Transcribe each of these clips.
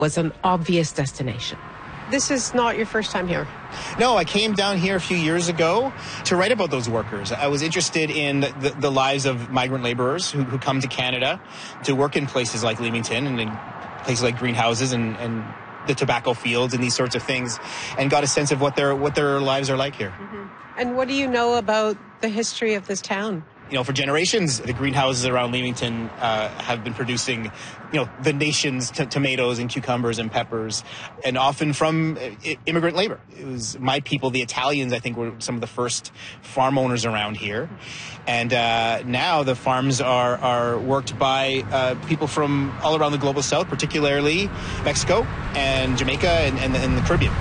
was an obvious destination. This is not your first time here. No, I came down here a few years ago to write about those workers. I was interested in the lives of migrant laborers who come to Canada to work in places like Leamington and in places like greenhouses and the tobacco fields and these sorts of things, and got a sense of what their lives are like here. Mm-hmm. And what do you know about the history of this town? You know, for generations, the greenhouses around Leamington have been producing, the nation's tomatoes and cucumbers and peppers, and often from immigrant labor. It was my people, the Italians, I think, were some of the first farm owners around here. And now the farms are worked by people from all around the global south, particularly Mexico and Jamaica and the Caribbean.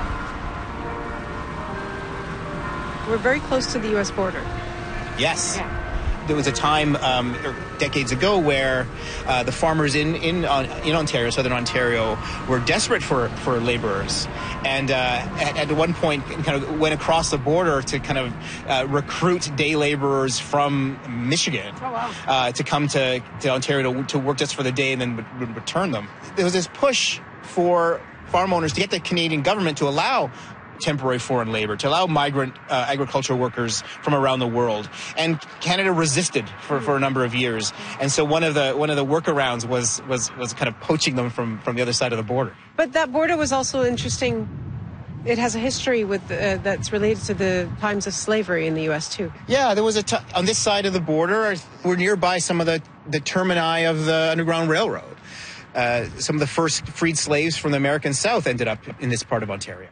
We're very close to the U.S. border. Yes. Yeah. There was a time decades ago where the farmers in Ontario, southern Ontario, were desperate for laborers, and at one point kind of went across the border to kind of recruit day laborers from Michigan to come to Ontario to work just for the day and then return them. There was this push for farm owners to get the Canadian government to allow temporary foreign labor, to allow migrant agricultural workers from around the world. And Canada resisted for a number of years. And so one of the workarounds was kind of poaching them from the other side of the border. But that border was also interesting. It has a history with that's related to the times of slavery in the U.S. too. Yeah, there was on this side of the border, we're nearby some of the termini of the Underground Railroad. Some of the first freed slaves from the American South ended up in this part of Ontario.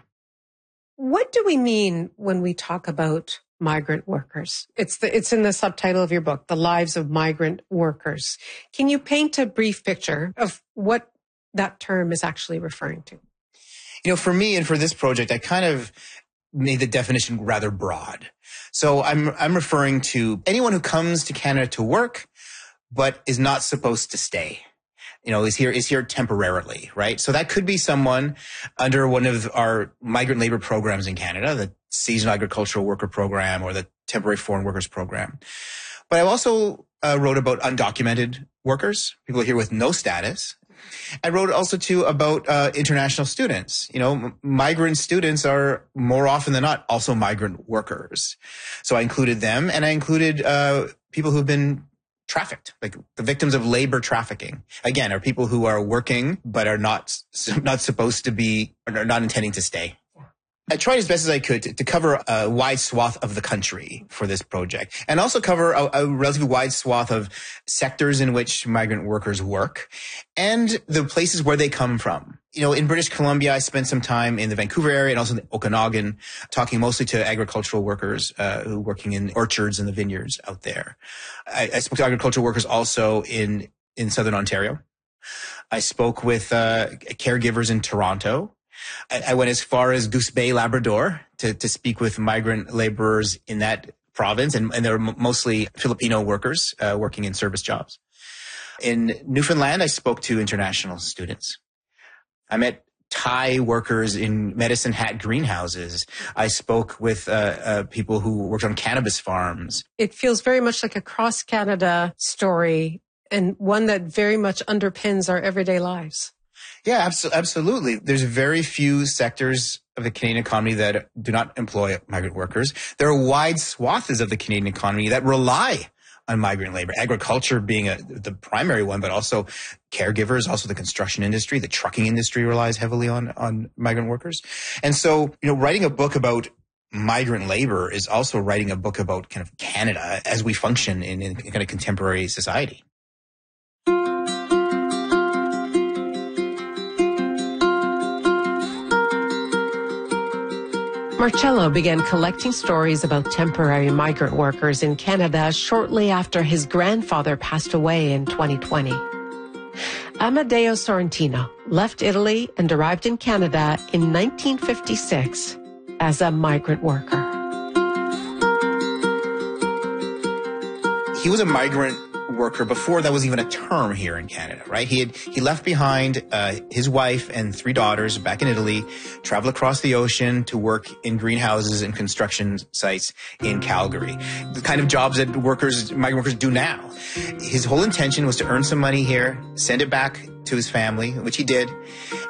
What do we mean when we talk about migrant workers? It's in the subtitle of your book, The Lives of Migrant Workers. Can you paint a brief picture of what that term is actually referring to? You know, for me and for this project, I kind of made the definition rather broad. So I'm referring to anyone who comes to Canada to work, but is not supposed to stay. Is here temporarily, right? So that could be someone under one of our migrant labor programs in Canada, the Seasonal Agricultural Worker Program or the Temporary Foreign Workers Program. But I also wrote about undocumented workers, people here with no status. I wrote also too about international students. Migrant students are more often than not also migrant workers. So I included them, and I included people who've been trafficked, like the victims of labor trafficking. Again, are people who are working but are not supposed to be, or are not intending to stay. I tried as best as I could to cover a wide swath of the country for this project, and also cover a relatively wide swath of sectors in which migrant workers work and the places where they come from. In British Columbia, I spent some time in the Vancouver area and also in Okanagan, talking mostly to agricultural workers who are working in orchards and the vineyards out there. I spoke to agricultural workers also in southern Ontario. I spoke with caregivers in Toronto. I went as far as Goose Bay, Labrador, to speak with migrant laborers in that province, and they were mostly Filipino workers working in service jobs. In Newfoundland, I spoke to international students. I met Thai workers in Medicine Hat greenhouses. I spoke with people who worked on cannabis farms. It feels very much like a cross-Canada story, and one that very much underpins our everyday lives. Yeah, absolutely. There's very few sectors of the Canadian economy that do not employ migrant workers. There are wide swaths of the Canadian economy that rely on migrant labor, agriculture being the primary one, but also caregivers, also the construction industry, the trucking industry relies heavily on migrant workers. And so, writing a book about migrant labor is also writing a book about kind of Canada as we function in kind of contemporary society. Marcello began collecting stories about temporary migrant workers in Canada shortly after his grandfather passed away in 2020. Amadeo Sorrentino left Italy and arrived in Canada in 1956 as a migrant worker. He was a migrant worker before that was even a term here in Canada, right? He left behind his wife and 3 daughters back in Italy, traveled across the ocean to work in greenhouses and construction sites in Calgary. The kind of jobs that migrant workers do now. His whole intention was to earn some money here, send it back to his family, which he did.